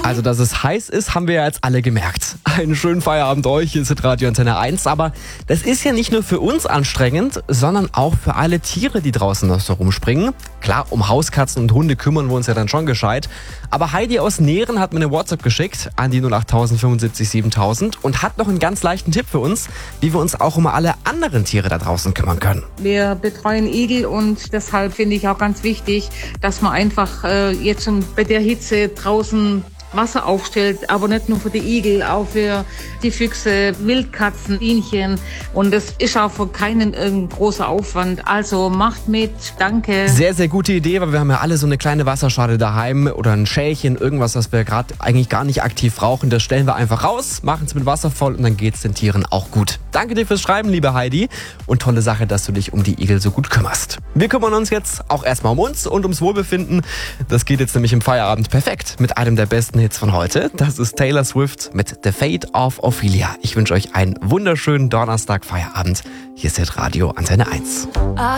Also, dass es heiß ist, haben wir ja jetzt alle gemerkt. Einen schönen Feierabend euch, hier ist Radio Antenne 1. Aber das ist ja nicht nur für uns anstrengend, sondern auch für alle Tiere, die draußen noch so rumspringen. Klar, um Hauskatzen und Hunde kümmern wir uns ja dann schon gescheit. Aber Heidi aus Nähren hat mir eine WhatsApp geschickt an die 08000 75 7000 und hat noch einen ganz leichten Tipp für uns, wie wir uns auch um alle anderen Tiere da draußen kümmern können. Wir betreuen Igel und deshalb finde ich auch ganz wichtig, dass man einfach jetzt schon bei der Hitze draußen Wasser aufstellt, aber nicht nur für die Igel, auch für die Füchse, Wildkatzen, Bienchen. Und das ist auch für keinen irgendein großer Aufwand. Also macht mit, danke. Sehr, sehr gute Idee, weil wir haben ja alle so eine kleine Wasserschale daheim oder ein Schälchen, irgendwas, was wir gerade eigentlich gar nicht aktiv brauchen. Das stellen wir einfach raus, machen es mit Wasser voll und dann geht es den Tieren auch gut. Danke dir fürs Schreiben, liebe Heidi. Und tolle Sache, dass du dich um die Igel so gut kümmerst. Wir kümmern uns jetzt auch erstmal um uns und ums Wohlbefinden. Das geht jetzt nämlich im Feierabend perfekt mit einem der besten Hits von heute. Das ist Taylor Swift mit The Fate of Ophelia. Ich wünsche euch einen wunderschönen Donnerstag-Feierabend. Hier ist Radio Antenne 1.